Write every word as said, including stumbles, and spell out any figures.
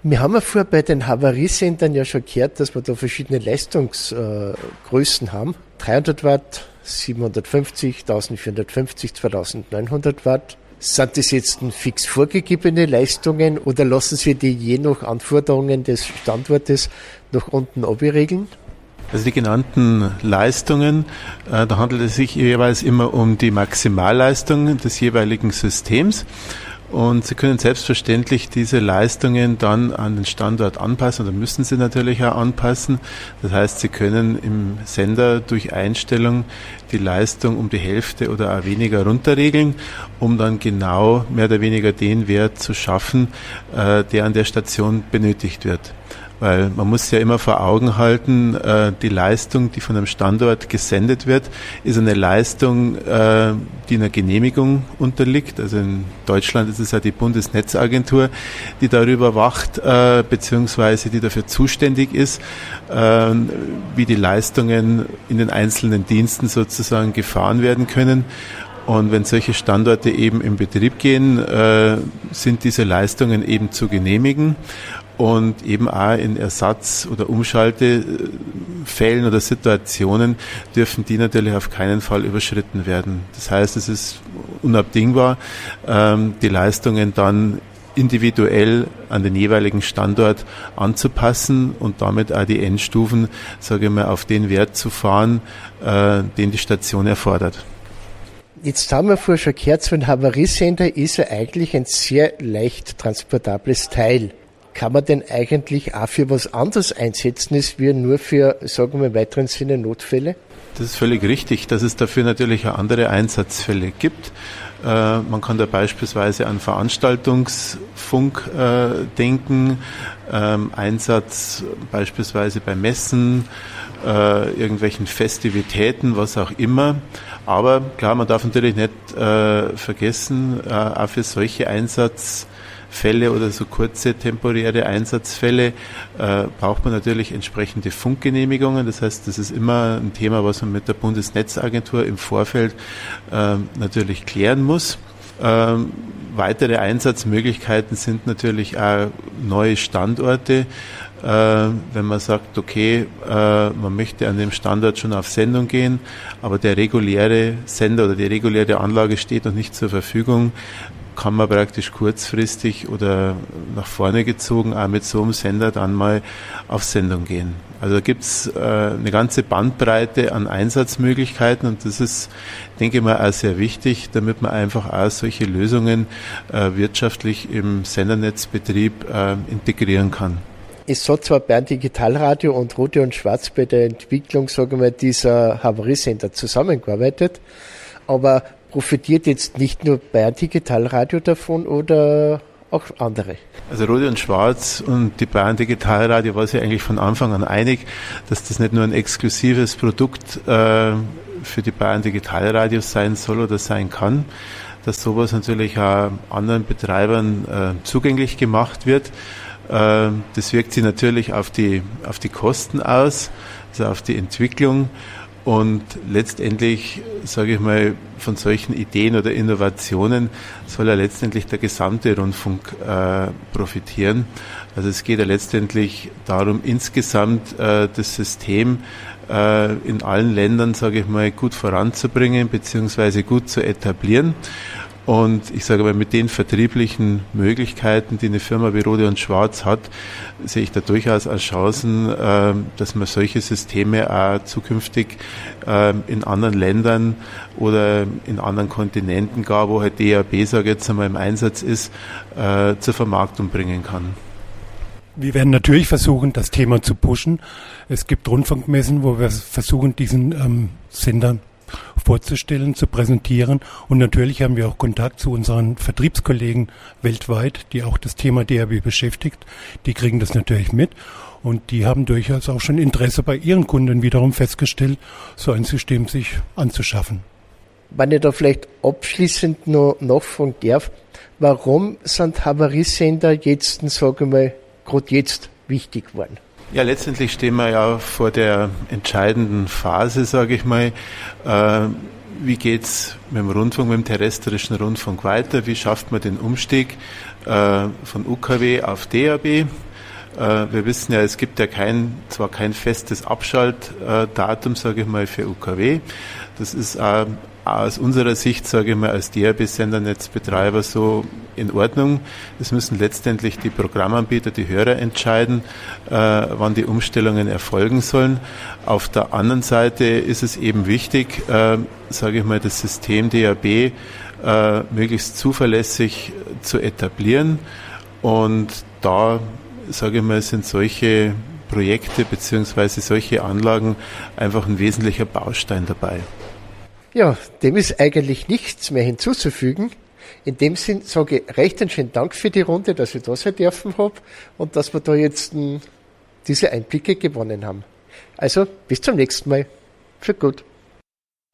Wir haben ja vorher bei den Havariesendern ja schon gehört, dass wir da verschiedene Leistungsgrößen äh, haben. dreihundert Watt, siebenhundertfünfzig, eintausendvierhundertfünfzig, zweitausendneunhundert Watt. Sind das jetzt fix vorgegebene Leistungen oder lassen Sie die je nach Anforderungen des Standortes nach unten abregeln? Also die genannten Leistungen, äh, da handelt es sich jeweils immer um die Maximalleistung des jeweiligen Systems. Und Sie können selbstverständlich diese Leistungen dann an den Standort anpassen, oder müssen Sie natürlich auch anpassen. Das heißt, Sie können im Sender durch Einstellung die Leistung um die Hälfte oder auch weniger runterregeln, um dann genau mehr oder weniger den Wert zu schaffen, äh, der an der Station benötigt wird. Weil man muss ja immer vor Augen halten, äh, die Leistung, die von einem Standort gesendet wird, ist eine Leistung, äh, die einer Genehmigung unterliegt. Also in Deutschland ist es ja die Bundesnetzagentur, die darüber wacht, äh, beziehungsweise die dafür zuständig ist, äh, wie die Leistungen in den einzelnen Diensten sozusagen gefahren werden können. Und wenn solche Standorte eben in Betrieb gehen, äh, sind diese Leistungen eben zu genehmigen. Und eben auch in Ersatz- oder Umschaltefällen oder Situationen dürfen die natürlich auf keinen Fall überschritten werden. Das heißt, es ist unabdingbar, die Leistungen dann individuell an den jeweiligen Standort anzupassen und damit auch die Endstufen, sage ich mal, auf den Wert zu fahren, den die Station erfordert. Jetzt haben wir vorher schon gehört, so ein Havariesender ist ja eigentlich ein sehr leicht transportables Teil. Kann man denn eigentlich auch für was anderes einsetzen, als wir nur für, sagen wir im weiteren Sinne, Notfälle? Das ist völlig richtig, dass es dafür natürlich auch andere Einsatzfälle gibt. Äh, man kann da beispielsweise an Veranstaltungsfunk äh, denken, ähm, Einsatz beispielsweise bei Messen, äh, irgendwelchen Festivitäten, was auch immer. Aber klar, man darf natürlich nicht äh, vergessen, äh, auch für solche Einsatzfälle Fälle oder so kurze temporäre Einsatzfälle äh, braucht man natürlich entsprechende Funkgenehmigungen. Das heißt, das ist immer ein Thema, was man mit der Bundesnetzagentur im Vorfeld äh, natürlich klären muss. Ähm, weitere Einsatzmöglichkeiten sind natürlich auch neue Standorte. Äh, wenn man sagt, okay, äh, man möchte an dem Standort schon auf Sendung gehen, aber der reguläre Sender oder die reguläre Anlage steht noch nicht zur Verfügung, kann man praktisch kurzfristig oder nach vorne gezogen auch mit so einem Sender dann mal auf Sendung gehen. Also da gibt's äh, eine ganze Bandbreite an Einsatzmöglichkeiten und das ist, denke ich mal, auch sehr wichtig, damit man einfach auch solche Lösungen äh, wirtschaftlich im Sendernetzbetrieb äh, integrieren kann. Es hat zwar Bern Digitalradio und Rode und Schwarz bei der Entwicklung, sagen wir mal, dieser Havariesender zusammengearbeitet, aber profitiert jetzt nicht nur Bayern Digitalradio davon oder auch andere? Also Rode und Schwarz und die Bayern Digitalradio war sich eigentlich von Anfang an einig, dass das nicht nur ein exklusives Produkt äh, für die Bayern Digitalradios sein soll oder sein kann, dass sowas natürlich auch anderen Betreibern äh, zugänglich gemacht wird. Äh, das wirkt sich natürlich auf die, auf die Kosten aus, also auf die Entwicklung. Und letztendlich, sage ich mal, von solchen Ideen oder Innovationen soll ja letztendlich der gesamte Rundfunk äh, profitieren. Also es geht ja letztendlich darum, insgesamt äh, das System äh, in allen Ländern, sage ich mal, gut voranzubringen beziehungsweise gut zu etablieren. Und ich sage mal, mit den vertrieblichen Möglichkeiten, die eine Firma wie Rode und Schwarz hat, sehe ich da durchaus als Chancen, äh, dass man solche Systeme auch zukünftig äh, in anderen Ländern oder in anderen Kontinenten, gar wo halt D A B, sage ich jetzt einmal, im Einsatz ist, äh, zur Vermarktung bringen kann. Wir werden natürlich versuchen, das Thema zu pushen. Es gibt Rundfunkmessen, wo wir versuchen, diesen ähm, Sendern vorzustellen, zu präsentieren. Und natürlich haben wir auch Kontakt zu unseren Vertriebskollegen weltweit, die auch das Thema D A B beschäftigt. Die kriegen das natürlich mit und die haben durchaus auch schon Interesse bei ihren Kunden wiederum festgestellt, so ein System sich anzuschaffen. Wenn ich da vielleicht abschließend noch nachfragen darf, warum sind Havariesender jetzt, sagen wir mal, gerade jetzt wichtig geworden? Ja, letztendlich stehen wir ja vor der entscheidenden Phase, sage ich mal. Äh, wie geht's mit dem Rundfunk, mit dem terrestrischen Rundfunk weiter? Wie schafft man den Umstieg äh, von U K W auf D A B? Wir wissen ja, es gibt ja kein, zwar kein festes Abschaltdatum, sage ich mal, für U K W. Das ist auch aus unserer Sicht, sage ich mal, als D A B-Sendernetzbetreiber so in Ordnung. Es müssen letztendlich die Programmanbieter, die Hörer entscheiden, äh, wann die Umstellungen erfolgen sollen. Auf der anderen Seite ist es eben wichtig, äh, sage ich mal, das System D A B äh, möglichst zuverlässig zu etablieren. Und da, sage ich mal, sind solche Projekte beziehungsweise solche Anlagen einfach ein wesentlicher Baustein dabei. Ja, dem ist eigentlich nichts mehr hinzuzufügen. In dem Sinn sage ich recht einen schönen Dank für die Runde, dass ich da sein dürfen habe und dass wir da jetzt m, diese Einblicke gewonnen haben. Also bis zum nächsten Mal. Für gut.